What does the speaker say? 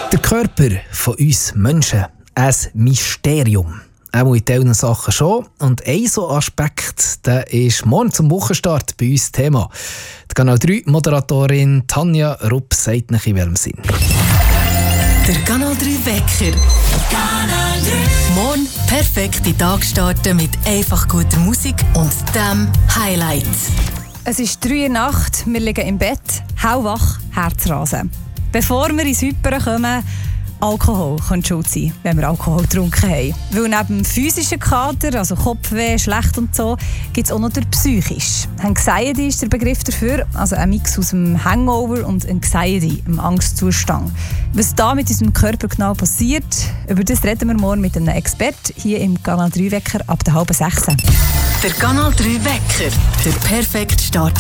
Der Körper von uns Menschen, ein Mysterium. Auch in diesen Sachen schon. Und ein so Aspekt, der ist morgen zum Wochenstart bei uns Thema. Die Kanal 3 Moderatorin Tanja Rupp sagt nach in welchem Sinn. Der Kanal 3 Wecker. Kanal 3. Morgen perfekt in den Tag starten mit einfach guter Musik und dem Highlight. Es ist 3 Uhr Nacht, wir liegen im Bett, hauwach, Herzrasen. Bevor wir ins Hypern kommen, Alkohol kann schuld sein, wenn wir Alkohol getrunken haben. Weil neben dem physischen Kater, also Kopfweh, schlecht und so, gibt es auch noch den psychischen. Anxiety ist der Begriff dafür, also ein Mix aus dem Hangover und Anxiety, dem Angstzustand. Was da mit unserem Körper genau passiert, über das reden wir morgen mit einem Experten hier im Kanal 3 Wecker ab der 5:30. Der Kanal 3 Wecker, der perfekte Start